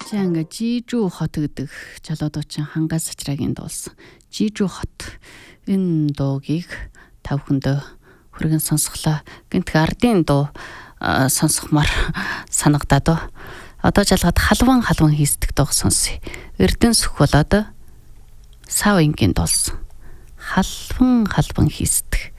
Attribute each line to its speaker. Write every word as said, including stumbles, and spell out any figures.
Speaker 1: Чанга Жижүү хот гэдэг Жолоодуучин Хангаас Сачрагийн дуулсан Жижүү хот энэ дуугийг та бүхэндээ хүргэн сонсголоо. Гэнтх ардын дуу сонсохмаар санагдаад ба. Одоо жалгаад халван халван хийсдэг дуу сонсъё. Эрдэн сүх болоод Сав ингийн дуулсан халван халван хийсдэг.